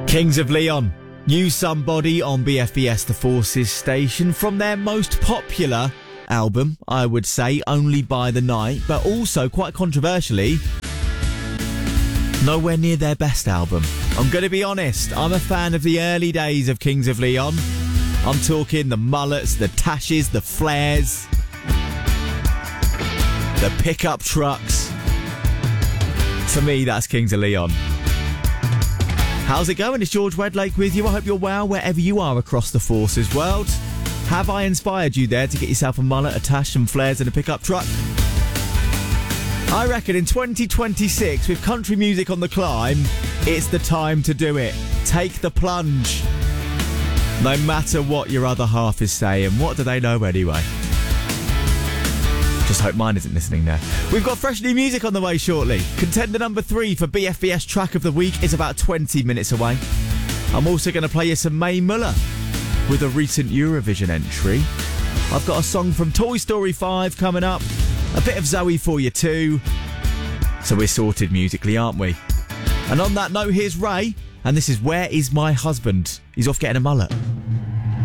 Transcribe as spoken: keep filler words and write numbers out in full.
Kings of Leon, Use Somebody on B F B S The Forces station from their most popular album, I would say, Only by the Night, but also, quite controversially, nowhere near their best album. I'm going to be honest, I'm a fan of the early days of Kings of Leon. I'm talking the mullets, the tashes, the flares, the pickup trucks. For me, that's Kings of Leon. How's it going? It's George Wedlake with you. I hope you're well wherever you are across the Forces world. Have I inspired you there to get yourself a mullet, a tash, some flares and a pickup truck? I reckon in twenty twenty-six, with country music on the climb, it's the time to do it. Take the plunge. No matter what your other half is saying. What do they know anyway? Just hope mine isn't listening there. We've got fresh new music on the way shortly. Contender number three for B F B S Track of the Week is about twenty minutes away. I'm also going to play you some Mae Muller with a recent Eurovision entry. I've got a song from Toy Story five coming up. A bit of Zoe for you too. So we're sorted musically, aren't we? And on that note, here's Ray. And this is Where Is My Husband? He's off getting a mullet.